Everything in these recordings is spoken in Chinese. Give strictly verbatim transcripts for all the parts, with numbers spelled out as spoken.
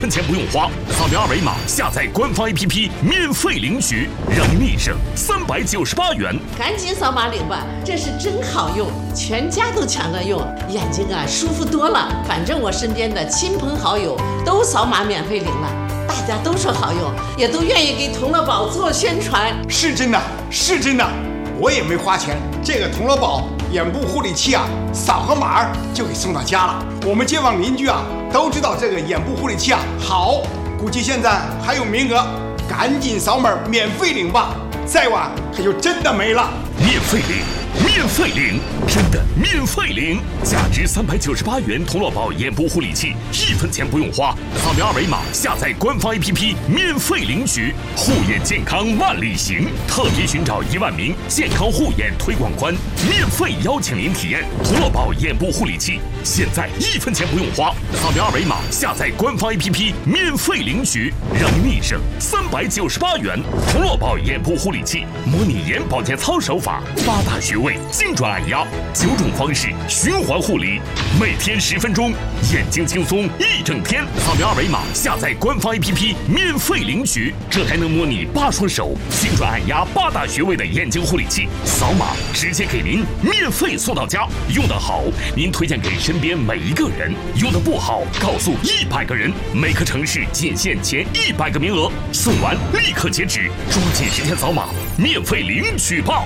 分钱不用花，扫描二维码下载官方 A P P 免费领取，让你省三百九十八元。 赶紧扫码领吧，这是真好用，全家都抢着用，眼睛啊舒服多了。反正我身边的亲朋好友都扫码免费领了，大家都说好用，也都愿意给童乐宝做宣传。 是真的，是真的，我也没花钱，这个童乐宝眼部护理器啊，扫个码就给送到家了。我们街坊邻居啊都知道这个眼部护理器啊好，估计现在还有名额，赶紧扫码免费领吧，再晚可就真的没了。 免费领，免费领，真的免费领！价值三百九十八元童乐宝眼部护理器，一分钱不用花，扫描二维码下载官方 A P P 免费领取。护眼健康万里行，特别寻找一万名健康护眼推广官，免费邀请您体验童乐宝眼部护理器。现在一分钱不用花，扫描二维码下载官方 A P P 免费领取，让你省三百九十八元。童乐宝眼部护理器，模拟眼保健操手法，八大穴位精准按压，九种方式循环护理，每天十分钟，眼睛轻松一整天。扫描二维码下载官方 A P P 免费领取，这还能模拟八双手精准按压八大穴位的眼睛护理器，扫码直接给您免费送到家。用得好，您推荐给身边每一个人；用得不好，告诉一百个人。每个城市仅限前一百个名额，送完立刻截止，抓紧时间扫码，免费领取吧！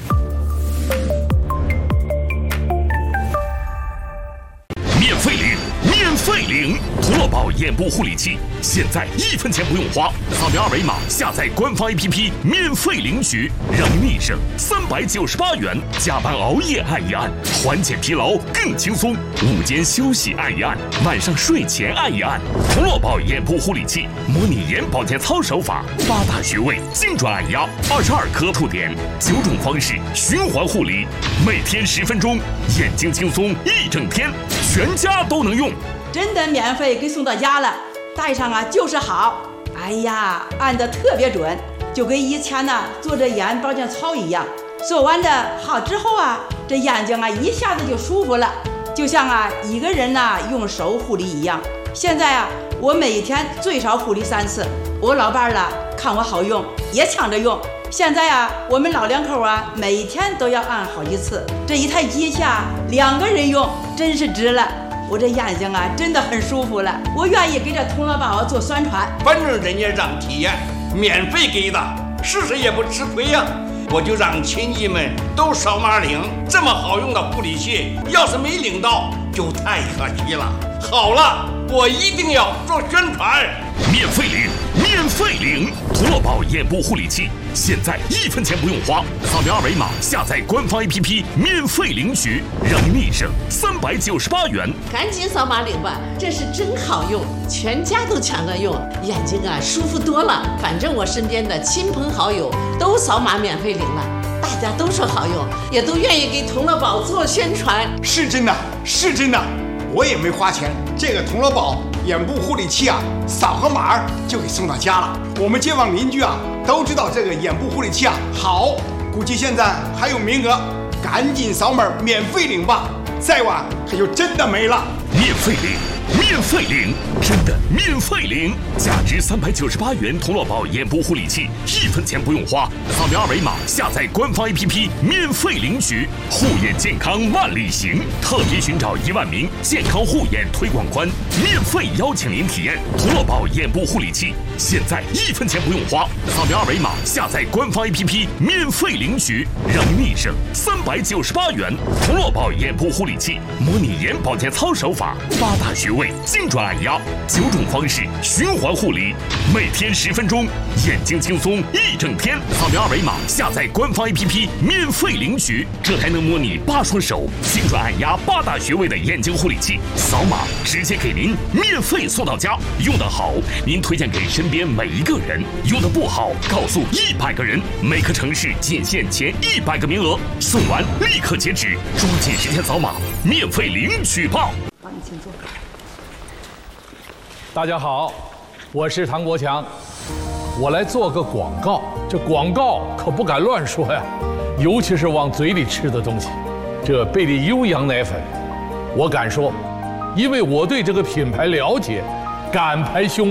免费领，免费领！童乐宝眼部护理器，现在一分钱不用花，扫描二维码下载官方 A P P 免费领取，让你省三百九十八元。加班熬夜按一按，缓解疲劳更轻松；午间休息按一按，晚上睡前按一按。童乐宝眼部护理器，模拟眼保健操手法，八大穴位精准按压，二十二颗凸点，九种方式循环护理，每天十分钟，眼睛轻松一整天，全家都能用。 真的免费给送到家了，戴上啊就是好。哎呀，按得特别准，就跟以前呢做这眼保健操一样。做完的好之后啊，这眼睛啊一下子就舒服了，就像啊一个人呐用手护理一样。现在啊，我每天最少护理三次。我老伴儿了看我好用，也抢着用。现在啊，我们老两口啊每天都要按好几次。这一台机器啊，两个人用真是值了。我这眼睛啊真的很舒服了，我愿意给这童乐宝做宣传。 反正人家让体验，免费给的，试试也不吃亏呀。我就让亲戚们都扫码领，这么好用的护理器，要是没领到就太可惜了。好了，我一定要做宣传。 免费领，免费领！童乐宝眼部护理器，现在一分钱不用花，扫描二维码下载官方 A P P 免费领取，让你省三百九十八元。 赶紧扫码领吧，这是真好用，全家都抢着用，眼睛啊舒服多了。反正我身边的亲朋好友都扫码免费领了，大家都说好用，也都愿意给童乐宝做宣传。 是真的，是真的，我也没花钱，这个童乐宝眼部护理器啊，扫个码就给送到家了。我们街坊邻居啊都知道这个眼部护理器啊好，估计现在还有名额，赶紧扫码免费领吧，再晚可就真的没了。 免费领，免费领，真的免费领！价值三百九十八元童乐宝眼部护理器，一分钱不用花，扫描二维码下载官方 A P P 免费领取。护眼健康万里行，特别寻找一万名健康护眼推广官，免费邀请您体验童乐宝眼部护理器。现在一分钱不用花，扫描二维码下载官方 A P P 免费领取，让你省三百九十八元。童乐宝眼部护理器，模拟眼保健操手法，八大穴位精准按压，九种方式循环护理，每天十分钟，眼睛轻松一整天。扫描二维码下载官方 A P P 免费领取，这还能模拟八双手精准按压八大穴位的眼睛护理器，扫码直接给您免费送到家。用得好，您推荐给身边每一个人；用得不好，告诉一百个人。每个城市仅限前一百个名额，送完立刻截止，抓紧时间扫码，免费领取吧。 帮你请坐。 大家好，我是唐国强，我来做个广告。这广告可不敢乱说呀，尤其是往嘴里吃的东西。这贝利优羊奶粉，我敢说，因为我对这个品牌了解， 敢排胸。